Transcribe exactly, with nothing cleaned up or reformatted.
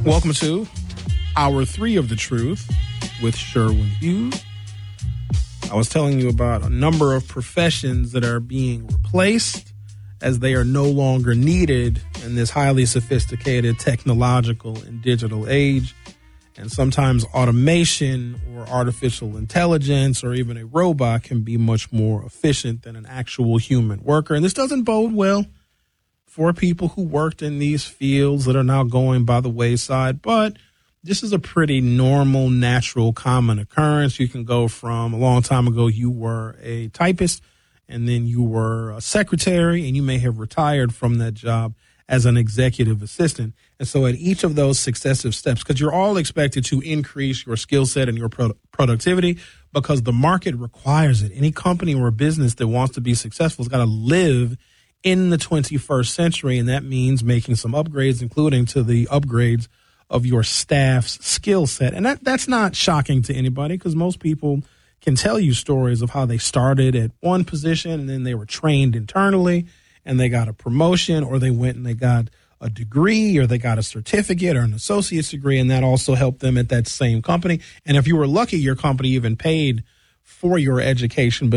Welcome to Hour three of The Truth with Sherwin Hughes. I was telling you about a number of professions that are being replaced as they are no longer needed in this highly sophisticated technological and digital age. And sometimes automation or artificial intelligence or even a robot can be much more efficient than an actual human worker. And this doesn't bode well for people who worked in these fields that are now going by the wayside. But this is a pretty normal, natural, common occurrence. You can go from a long time ago, you were a typist, and then you were a secretary, and you may have retired from that job as an executive assistant. And so at each of those successive steps, because you're all expected to increase your skill set and your pro- productivity because the market requires it. Any company or business that wants to be successful has got to live in the twenty-first century, and that means making some upgrades, including to the upgrades of your staff's skill set. And that, that's not shocking to anybody because most people can tell you stories of how they started at one position and then they were trained internally and they got a promotion, or they went and they got a degree, or they got a certificate or an associate's degree, and that also helped them at that same company. And if you were lucky, your company even paid for your education, but